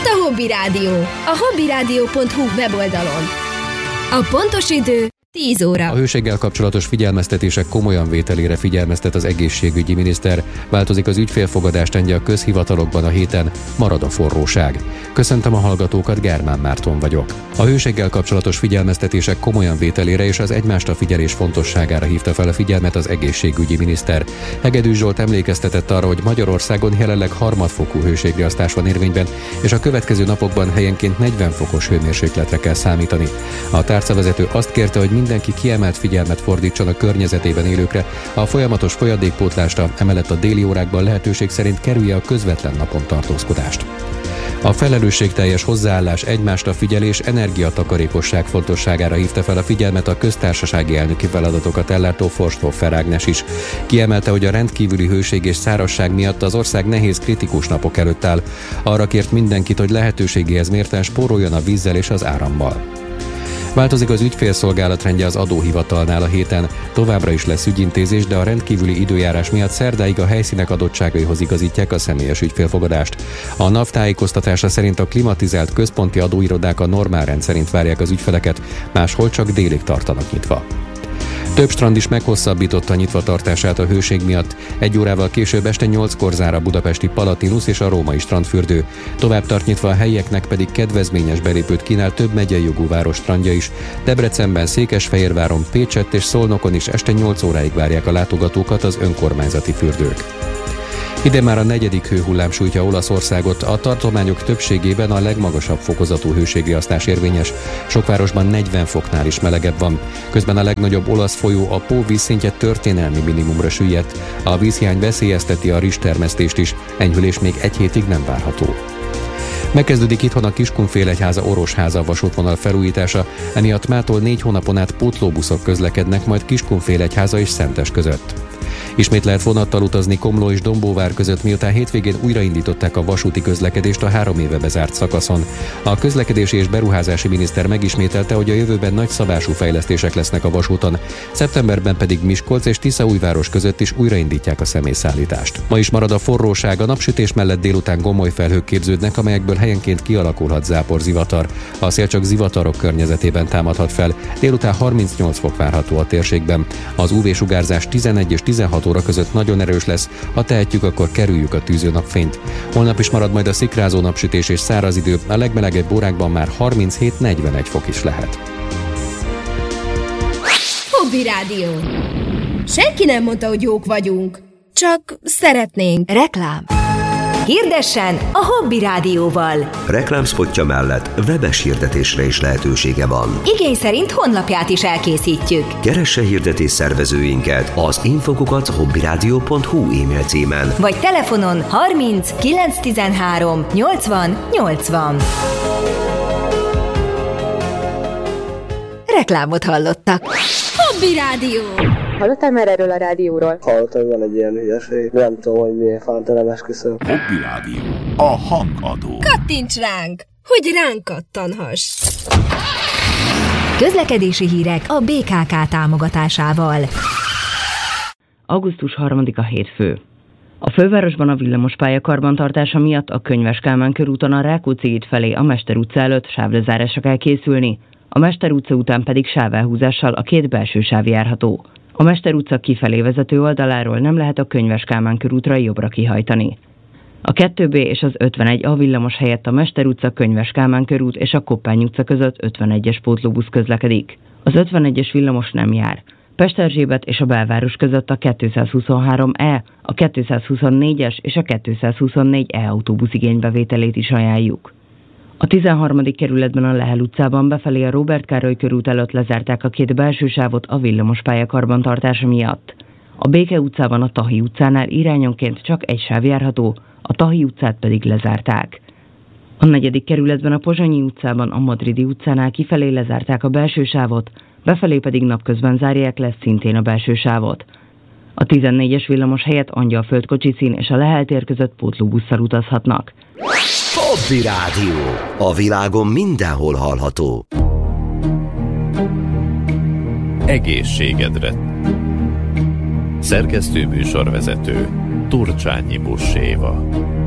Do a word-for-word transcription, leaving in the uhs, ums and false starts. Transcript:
Itt a Hobby Rádió, a hobbyradio pont hu weboldalon. A pontos idő tíz óra. A hőséggel kapcsolatos figyelmeztetések komolyan vételére figyelmeztet az egészségügyi miniszter. Változik az ügyfélfogadás trendje a közhivatalokban a héten, marad a forróság. Köszöntöm a hallgatókat, Germán Márton vagyok. A hőséggel kapcsolatos figyelmeztetések komolyan vételére és az egymásra figyelés fontosságára hívta fel a figyelmet az egészségügyi miniszter. Hegedűs Zsolt emlékeztetett arra, hogy Magyarországon jelenleg harmadfokú hőségriasztás van érvényben, és a következő napokban helyenként negyven fokos hőmérsékletre kell számítani. A tárcavezető azt kérte, hogy mindenki kiemelt figyelmet fordítson a környezetében élőkre, a folyamatos folyadékpótlásra, emellett a déli órákban lehetőség szerint kerülje a közvetlen napon tartózkodást. A felelősségteljes hozzáállás, egymásra figyelés, energiatakarékosság fontosságára hívta fel a figyelmet a köztársasági elnöki feladatokat ellátó Forsthofer Ágnes is. Kiemelte, hogy a rendkívüli hőség és szárazság miatt az ország nehéz, kritikus napok előtt áll. Arra kért mindenkit, hogy lehetőségéhez mérten spóroljon a vízzel és az árammal. Változik az ügyfélszolgálat rendje az adóhivatalnál a héten. Továbbra is lesz ügyintézés, de a rendkívüli időjárás miatt szerdáig a helyszínek adottságaihoz igazítják a személyes ügyfélfogadást. A NAV tájékoztatása szerint a klimatizált központi adóirodák a normál rend szerint várják az ügyfeleket, máshol csak délig tartanak nyitva. Több strand is meghosszabbította nyitvatartását a hőség miatt. Egy órával később este nyolckor zár a budapesti Palatinus és a római strandfürdő. Tovább tart nyitva, a helyieknek pedig kedvezményes belépőt kínál több megyei jogú város strandja is. Debrecenben, Székesfehérváron, Pécsett és Szolnokon is este nyolc óráig várják a látogatókat az önkormányzati fürdők. Idén már a negyedik hőhullám sújtja Olaszországot, a tartományok többségében a legmagasabb fokozatú hőségriasztás érvényes, sok városban negyven foknál is melegebb van. Közben a legnagyobb olasz folyó, a Pó vízszintje történelmi minimumra süllyedt. A vízhiány veszélyezteti a rizstermesztést is, enyhülés még egy hétig nem várható. Megkezdődik itthon a Kiskunfélegyháza Orosháza vasútvonal felújítása, emiatt mától négy hónapon át pótlóbuszok közlekednek majd Kiskunfélegyháza és Szentes között. Ismét lehet vonattal utazni Komló és Dombóvár között, miután hétvégén újraindították a vasúti közlekedést a három éve bezárt szakaszon. A közlekedési és beruházási miniszter megismételte, hogy a jövőben nagyszabású fejlesztések lesznek a vasúton, szeptemberben pedig Miskolc és Tiszaújváros között is újraindítják a személyszállítást. Ma is marad a forróság, a napsütés mellett délután gomoly felhők képződnek, amelyekből helyenként kialakulhat záporzivatar. A szél csak zivatarok környezetében támadhat fel, délután harmincnyolc fok várható a térségben. Az ú vé-sugárzás tizenegy és tizenhat óra között nagyon erős lesz, ha tehetjük, akkor kerüljük a tűző napfényt. Holnap is marad majd a szikrázó napsütés és száraz idő, a legmelegebb órákban már harminchét-negyvenegy fok is lehet. Hobby Rádió. Senki nem mondta, hogy jók vagyunk, csak szeretnénk. Reklám. Hirdessen a Hobby Rádióval. Reklámspotja mellett webes hirdetésre is lehetősége van. Igény szerint honlapját is elkészítjük. Keresse hirdetés szervezőinket az infokukat hobbyradio pont hu e-mail címen. Vagy telefonon harminc kilencszáztizenhárom nyolcvan nyolcvan. Reklámot hallottak. Hobby Rádió. Hallottál már erről a rádióról? Hallottam, van egy ilyen hülyeség. Nem tudom, hogy miért fánt, nem esküszöm. Hobby Rádió. A hangadó. Kattints ránk, hogy ránk kattanhass. Közlekedési hírek a bé ká ká támogatásával. augusztus harmadika hétfő. A fővárosban a villamospálya karbantartása miatt a Könyves Kálmán körúton a Rákóczi híd felé a Mester utca előtt sávlezárásra kell készülni, a Mester utca után pedig sávelhúzással a két belső sáv járható. A Mester utca kifelé vezető oldaláról nem lehet a Könyves Kálmán körútra jobbra kihajtani. A kettő bé és az ötvenegy A villamos helyett a Mester utca, Könyves Kálmán körút és a Koppány utca között ötvenegyes pótlóbusz közlekedik. Az ötvenegyes villamos nem jár. Pesterzsébet és a belváros között a kétszázhuszonhárom E, a kétszázhuszonnégyes és a kétszázhuszonnégy E autóbusz igénybevételét is ajánljuk. A tizenharmadik kerületben a Lehel utcában befelé a Róbert Károly körút előtt lezárták a két belső sávot a villamospálya karbantartása miatt. A Béke utcában a Tahi utcánál irányonként csak egy sáv járható, a Tahi utcát pedig lezárták. A negyedik kerületben a Pozsonyi utcában a Madridi utcánál kifelé lezárták a belső sávot, befelé pedig napközben zárják le szintén a belső sávot. A tizennégyes villamos helyett Angyalföld kocsiszín és a Lehel tér között pótlóbusszal utazhatnak. Hobby Rádió. A világon mindenhol hallható. Egészségedre. Szerkesztő műsorvezető Turcsányi Buss Éva.